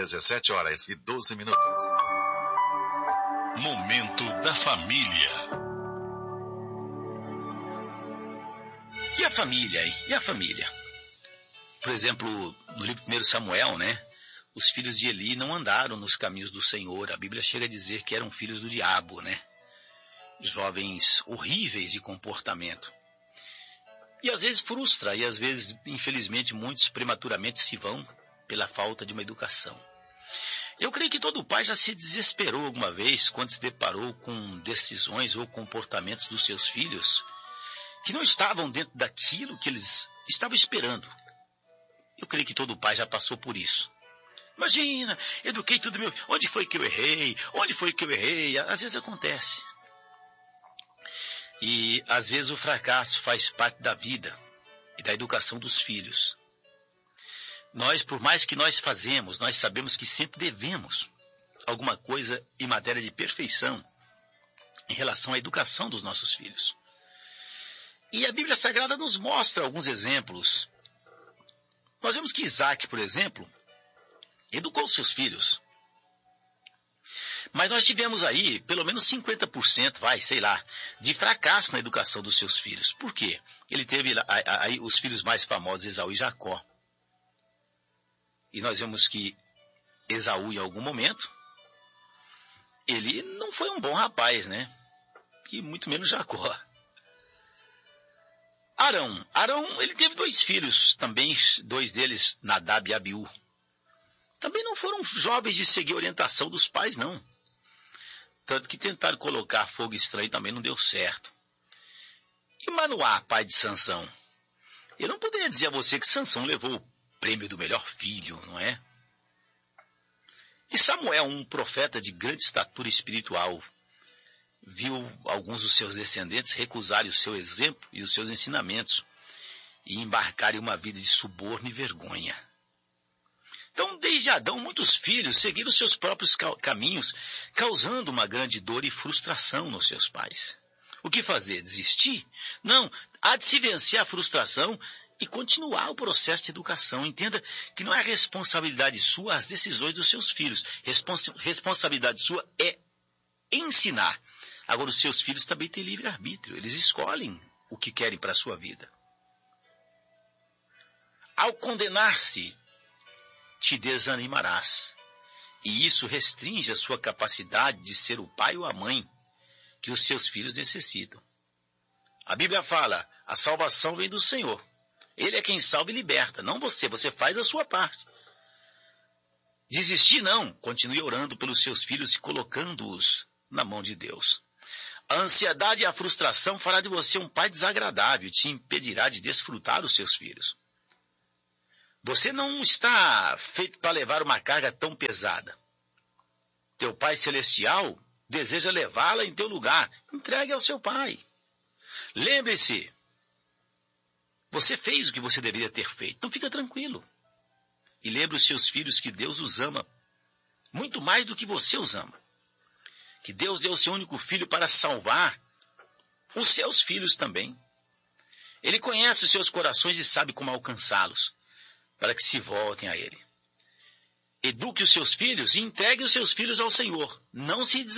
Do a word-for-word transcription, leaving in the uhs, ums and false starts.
dezessete horas e doze minutos. Momento da família. E a família, hein? E a família? Por exemplo, no livro primeiro Samuel, né? Os filhos de Eli não andaram nos caminhos do Senhor. A Bíblia chega a dizer que eram filhos do diabo, né? Jovens horríveis de comportamento. E às vezes frustra, e às vezes, infelizmente, muitos prematuramente se vão pela falta de uma educação. Eu creio que todo pai já se desesperou alguma vez quando se deparou com decisões ou comportamentos dos seus filhos que não estavam dentro daquilo que eles estavam esperando. Eu creio que todo pai já passou por isso. Imagina, eduquei tudo meu... Onde foi que eu errei? Onde foi que eu errei? Às vezes acontece. E às vezes o fracasso faz parte da vida e da educação dos filhos. Nós, por mais que nós fazemos, nós sabemos que sempre devemos alguma coisa em matéria de perfeição em relação à educação dos nossos filhos. E a Bíblia Sagrada nos mostra alguns exemplos. Nós vemos que Isaac, por exemplo, educou seus filhos. Mas nós tivemos aí pelo menos cinquenta por cento, vai, sei lá, de fracasso na educação dos seus filhos. Por quê? Ele teve aí os filhos mais famosos, Esaú e Jacó. E nós vemos que Esaú, em algum momento, ele não foi um bom rapaz, né? E muito menos Jacó. Arão. Arão, ele teve dois filhos, também dois deles, Nadab e Abiú. Também não foram jovens de seguir a orientação dos pais, não. Tanto que tentaram colocar fogo estranho também não deu certo. E Manoá, pai de Sansão? Eu não poderia dizer a você que Sansão levou o prêmio do melhor filho, não é? E Samuel, um profeta de grande estatura espiritual, viu alguns dos seus descendentes recusarem o seu exemplo e os seus ensinamentos e embarcarem uma vida de suborno e vergonha. Então, desde Adão, muitos filhos seguiram seus próprios caminhos, causando uma grande dor e frustração nos seus pais. O que fazer? Desistir? Não, há de se vencer a frustração e continuar o processo de educação. Entenda que não é responsabilidade sua as decisões dos seus filhos. Respons- responsabilidade sua é ensinar. Agora, os seus filhos também têm livre-arbítrio. Eles escolhem o que querem para a sua vida. Ao condenar-se, te desanimarás. E isso restringe a sua capacidade de ser o pai ou a mãe que os seus filhos necessitam. A Bíblia fala, a salvação vem do Senhor. Ele é quem salva e liberta, não você. Você faz a sua parte. Desistir não. Continue orando pelos seus filhos e colocando-os na mão de Deus. A ansiedade e a frustração fará de você um pai desagradável e te impedirá de desfrutar os seus filhos. Você não está feito para levar uma carga tão pesada. Teu Pai Celestial deseja levá-la em teu lugar. Entregue ao seu Pai. Lembre-se, você fez o que você deveria ter feito. Então fica tranquilo. E lembre os seus filhos que Deus os ama muito mais do que você os ama. Que Deus deu o seu único filho para salvar os seus filhos também. Ele conhece os seus corações e sabe como alcançá-los, para que se voltem a Ele. Eduque os seus filhos e entregue os seus filhos ao Senhor. Não se